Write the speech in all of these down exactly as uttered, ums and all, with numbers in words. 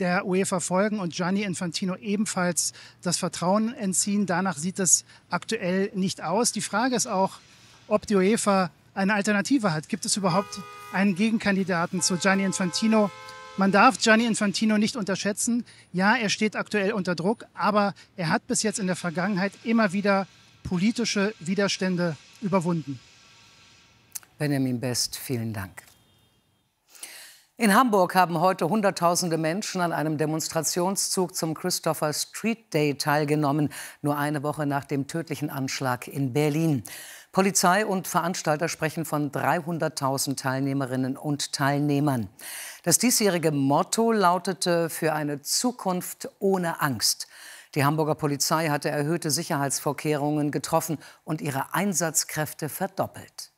der UEFA folgen und Gianni Infantino ebenfalls das Vertrauen entziehen. Danach sieht es aktuell nicht aus. Die Frage ist auch, ob die UEFA eine Alternative hat. Gibt es überhaupt einen Gegenkandidaten zu Gianni Infantino? Man darf Gianni Infantino nicht unterschätzen. Ja, er steht aktuell unter Druck, aber er hat bis jetzt in der Vergangenheit immer wieder politische Widerstände überwunden. Benjamin Best, vielen Dank. In Hamburg haben heute Hunderttausende Menschen an einem Demonstrationszug zum Christopher Street Day teilgenommen, nur eine Woche nach dem tödlichen Anschlag in Berlin. Polizei und Veranstalter sprechen von dreihunderttausend Teilnehmerinnen und Teilnehmern. Das diesjährige Motto lautete „Für eine Zukunft ohne Angst“. Die Hamburger Polizei hatte erhöhte Sicherheitsvorkehrungen getroffen und ihre Einsatzkräfte verdoppelt.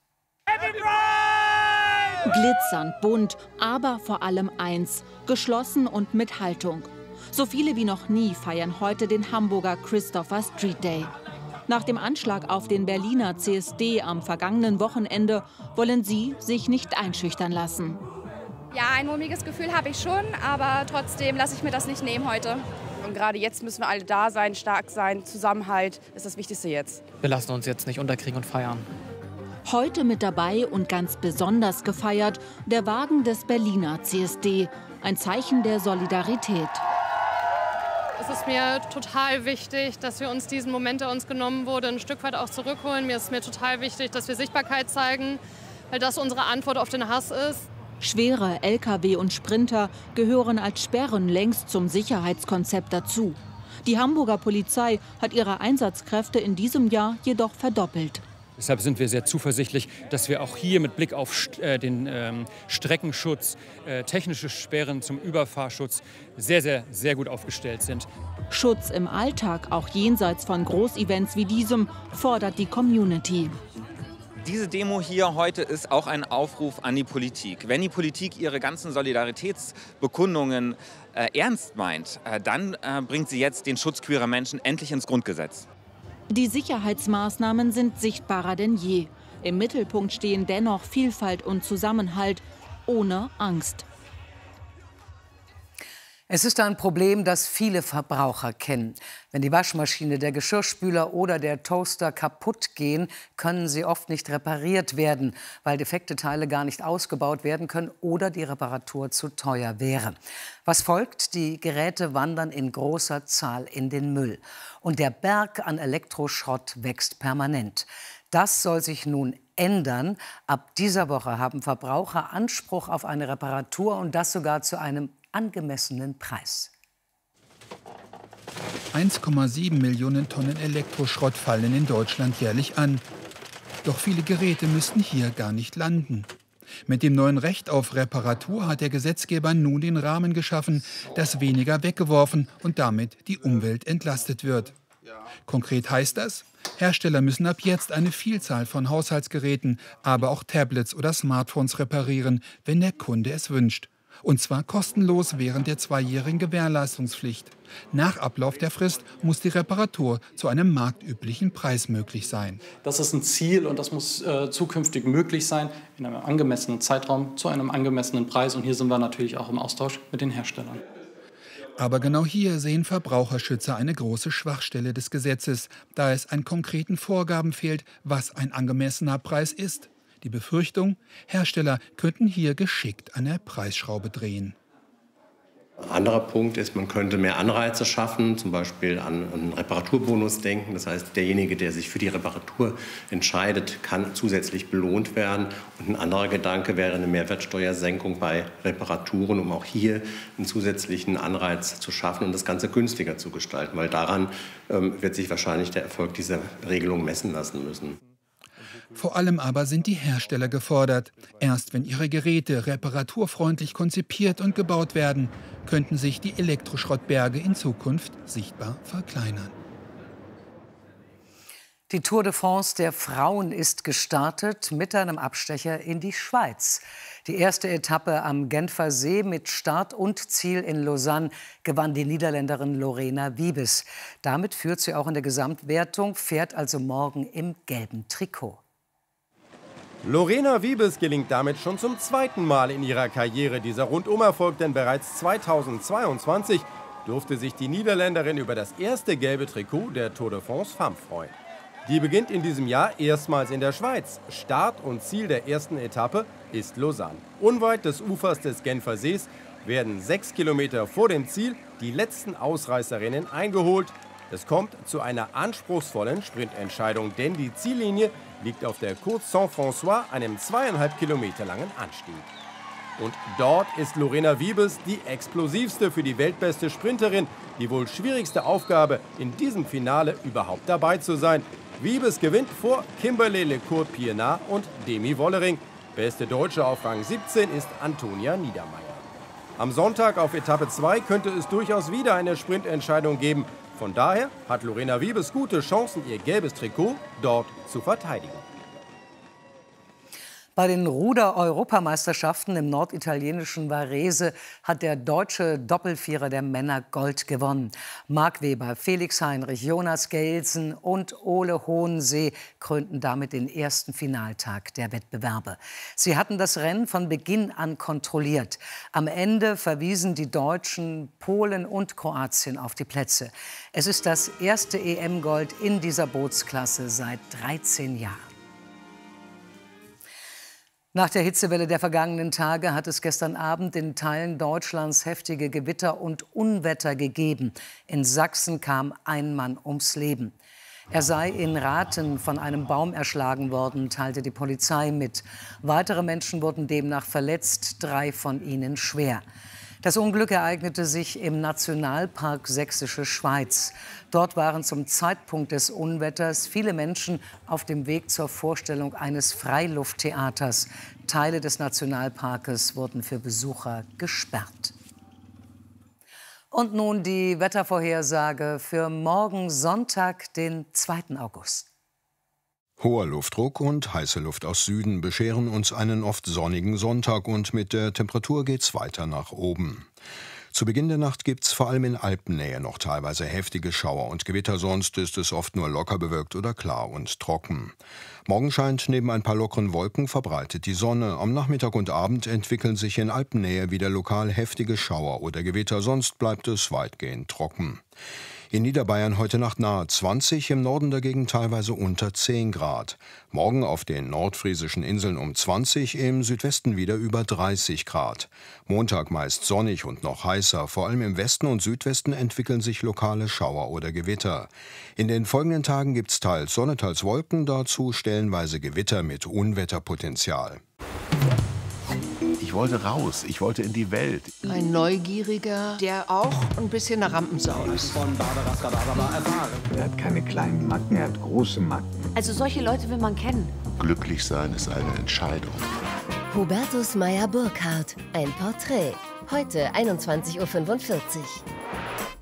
Glitzernd, bunt, aber vor allem eins: geschlossen und mit Haltung. So viele wie noch nie feiern heute den Hamburger Christopher Street Day. Nach dem Anschlag auf den Berliner C S D am vergangenen Wochenende wollen sie sich nicht einschüchtern lassen. Ja, ein mulmiges Gefühl habe ich schon, aber trotzdem lasse ich mir das nicht nehmen heute. Und gerade jetzt müssen wir alle da sein, stark sein, Zusammenhalt ist das Wichtigste jetzt. Wir lassen uns jetzt nicht unterkriegen und feiern. Heute mit dabei und ganz besonders gefeiert der Wagen des Berliner C S D, ein Zeichen der Solidarität. Es ist mir total wichtig, dass wir uns diesen Moment, der uns genommen wurde, ein Stück weit auch zurückholen. Mir ist mir total wichtig, dass wir Sichtbarkeit zeigen, weil das unsere Antwort auf den Hass ist. Schwere L K W und Sprinter gehören als Sperren längst zum Sicherheitskonzept dazu. Die Hamburger Polizei hat ihre Einsatzkräfte in diesem Jahr jedoch verdoppelt. Deshalb sind wir sehr zuversichtlich, dass wir auch hier mit Blick auf äh, den ähm, Streckenschutz, äh, technische Sperren zum Überfahrschutz sehr, sehr, sehr gut aufgestellt sind. Schutz im Alltag, auch jenseits von Großevents wie diesem, fordert die Community. Diese Demo hier heute ist auch ein Aufruf an die Politik. Wenn die Politik ihre ganzen Solidaritätsbekundungen äh, ernst meint, äh, dann äh, bringt sie jetzt den Schutz queerer Menschen endlich ins Grundgesetz. Die Sicherheitsmaßnahmen sind sichtbarer denn je. Im Mittelpunkt stehen dennoch Vielfalt und Zusammenhalt, ohne Angst. Es ist ein Problem, das viele Verbraucher kennen. Wenn die Waschmaschine, der Geschirrspüler oder der Toaster kaputt gehen, können sie oft nicht repariert werden, weil defekte Teile gar nicht ausgebaut werden können oder die Reparatur zu teuer wäre. Was folgt? Die Geräte wandern in großer Zahl in den Müll. Und der Berg an Elektroschrott wächst permanent. Das soll sich nun ändern. Ab dieser Woche haben Verbraucher Anspruch auf eine Reparatur und das sogar zu einem angemessenen Preis. eins Komma sieben Millionen Tonnen Elektroschrott fallen in Deutschland jährlich an. Doch viele Geräte müssten hier gar nicht landen. Mit dem neuen Recht auf Reparatur hat der Gesetzgeber nun den Rahmen geschaffen, dass weniger weggeworfen und damit die Umwelt entlastet wird. Konkret heißt das, Hersteller müssen ab jetzt eine Vielzahl von Haushaltsgeräten, aber auch Tablets oder Smartphones reparieren, wenn der Kunde es wünscht. Und zwar kostenlos während der zweijährigen Gewährleistungspflicht. Nach Ablauf der Frist muss die Reparatur zu einem marktüblichen Preis möglich sein. Das ist ein Ziel und das muss äh, zukünftig möglich sein, in einem angemessenen Zeitraum, zu einem angemessenen Preis. Und hier sind wir natürlich auch im Austausch mit den Herstellern. Aber genau hier sehen Verbraucherschützer eine große Schwachstelle des Gesetzes, da es an konkreten Vorgaben fehlt, was ein angemessener Preis ist. Die Befürchtung, Hersteller könnten hier geschickt an der Preisschraube drehen. Ein anderer Punkt ist, man könnte mehr Anreize schaffen, zum Beispiel an einen Reparaturbonus denken. Das heißt, derjenige, der sich für die Reparatur entscheidet, kann zusätzlich belohnt werden. Und ein anderer Gedanke wäre eine Mehrwertsteuersenkung bei Reparaturen, um auch hier einen zusätzlichen Anreiz zu schaffen und das Ganze günstiger zu gestalten. Weil daran ähm, wird sich wahrscheinlich der Erfolg dieser Regelung messen lassen müssen. Vor allem aber sind die Hersteller gefordert. Erst wenn ihre Geräte reparaturfreundlich konzipiert und gebaut werden, könnten sich die Elektroschrottberge in Zukunft sichtbar verkleinern. Die Tour de France der Frauen ist gestartet mit einem Abstecher in die Schweiz. Die erste Etappe am Genfer See mit Start und Ziel in Lausanne gewann die Niederländerin Lorena Wiebes. Damit führt sie auch in der Gesamtwertung, fährt also morgen im gelben Trikot. Lorena Wiebes gelingt damit schon zum zweiten Mal in ihrer Karriere dieser Rundumerfolg, denn bereits zweitausendzweiundzwanzig durfte sich die Niederländerin über das erste gelbe Trikot der Tour de France Femmes freuen. Die beginnt in diesem Jahr erstmals in der Schweiz. Start und Ziel der ersten Etappe ist Lausanne. Unweit des Ufers des Genfer Sees werden sechs Kilometer vor dem Ziel die letzten Ausreißerinnen eingeholt. Es kommt zu einer anspruchsvollen Sprintentscheidung, denn die Ziellinie liegt auf der Côte Saint-François, einem zweieinhalb Kilometer langen Anstieg. Und dort ist Lorena Wiebes die explosivste, für die weltbeste Sprinterin, die wohl schwierigste Aufgabe in diesem Finale überhaupt dabei zu sein. Wiebes gewinnt vor Kimberley Lecourt-Pienaar und Demi Wollering. Beste Deutsche auf Rang siebzehn ist Antonia Niedermeier. Am Sonntag auf Etappe zwei könnte es durchaus wieder eine Sprintentscheidung geben. Von daher hat Lorena Wiebes gute Chancen, ihr gelbes Trikot dort zu verteidigen. Bei den Ruder-Europameisterschaften im norditalienischen Varese hat der deutsche Doppelvierer der Männer Gold gewonnen. Marc Weber, Felix Heinrich, Jonas Gelsen und Ole Hohensee krönten damit den ersten Finaltag der Wettbewerbe. Sie hatten das Rennen von Beginn an kontrolliert. Am Ende verwiesen die Deutschen Polen und Kroatien auf die Plätze. Es ist das erste E M-Gold in dieser Bootsklasse seit dreizehn Jahren. Nach der Hitzewelle der vergangenen Tage hat es gestern Abend in Teilen Deutschlands heftige Gewitter und Unwetter gegeben. In Sachsen kam ein Mann ums Leben. Er sei in Rathen von einem Baum erschlagen worden, teilte die Polizei mit. Weitere Menschen wurden demnach verletzt, drei von ihnen schwer. Das Unglück ereignete sich im Nationalpark Sächsische Schweiz. Dort waren zum Zeitpunkt des Unwetters viele Menschen auf dem Weg zur Vorstellung eines Freilufttheaters. Teile des Nationalparkes wurden für Besucher gesperrt. Und nun die Wettervorhersage für morgen Sonntag, den zweiten August. Hoher Luftdruck und heiße Luft aus Süden bescheren uns einen oft sonnigen Sonntag und mit der Temperatur geht's weiter nach oben. Zu Beginn der Nacht gibt's vor allem in Alpennähe noch teilweise heftige Schauer und Gewitter, sonst ist es oft nur locker bewölkt oder klar und trocken. Morgen scheint neben ein paar lockeren Wolken verbreitet die Sonne. Am Nachmittag und Abend entwickeln sich in Alpennähe wieder lokal heftige Schauer oder Gewitter, sonst bleibt es weitgehend trocken. In Niederbayern heute Nacht nahe zwanzig, im Norden dagegen teilweise unter zehn Grad. Morgen auf den nordfriesischen Inseln um zwanzig, im Südwesten wieder über dreißig Grad. Montag meist sonnig und noch heißer. Vor allem im Westen und Südwesten entwickeln sich lokale Schauer oder Gewitter. In den folgenden Tagen gibt's teils Sonne, teils Wolken, dazu stellenweise Gewitter mit Unwetterpotenzial. Ich wollte raus, ich wollte in die Welt. Ein Neugieriger, der auch ein bisschen eine Rampensau ist. Er hat keine kleinen Macken, er hat große Macken. Also solche Leute will man kennen. Glücklich sein ist eine Entscheidung. Hubertus Meyer-Burkhardt, ein Porträt. Heute einundzwanzig Uhr fünfundvierzig.